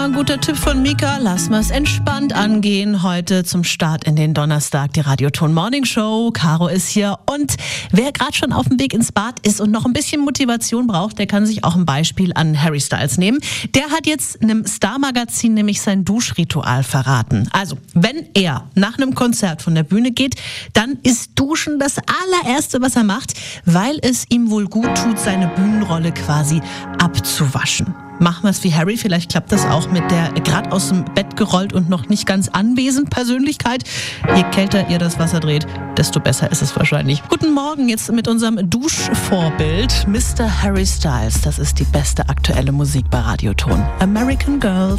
Ein guter Tipp von Mika, lass mal es entspannt angehen. Heute zum Start in den Donnerstag, die Radioton Morning Show. Caro ist hier und wer gerade schon auf dem Weg ins Bad ist und noch ein bisschen Motivation braucht, der kann sich auch ein Beispiel an Harry Styles nehmen. Der hat jetzt einem Star-Magazin nämlich sein Duschritual verraten. Also, wenn er nach einem Konzert von der Bühne geht, dann ist Duschen das allererste, was er macht, weil es ihm wohl gut tut, seine Bühnenrolle quasi abzuwaschen. Machen wir es wie Harry, vielleicht klappt das auch mit der gerade aus dem Bett gerollt und noch nicht ganz anwesend Persönlichkeit. Je kälter ihr das Wasser dreht, desto besser ist es wahrscheinlich. Guten Morgen jetzt mit unserem Duschvorbild, Mr. Harry Styles. Das ist die beste aktuelle Musik bei Radioton. American Girls.